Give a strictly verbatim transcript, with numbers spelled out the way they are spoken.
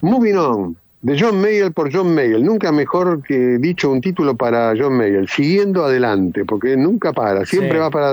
Moving On, de John Mayall por John Mayall. Nunca mejor que dicho un título para John Mayall. Siguiendo adelante, porque nunca para, siempre Sí. va para